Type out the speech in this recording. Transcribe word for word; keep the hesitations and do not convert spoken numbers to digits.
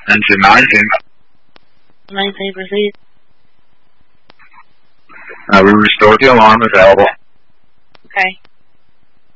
Engine nineteen. nineteen, proceed. Uh, we restored the alarm available. Okay.